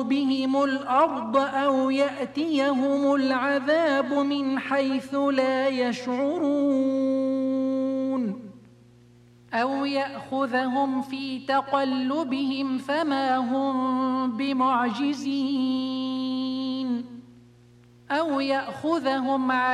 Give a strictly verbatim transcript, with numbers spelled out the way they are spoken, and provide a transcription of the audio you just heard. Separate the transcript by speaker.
Speaker 1: بهم الأرض أو يأتيهم العذاب من حيث لا يشعرون أو يأخذهم في تقلبهم فما هم بمعجزين أو يأخذهم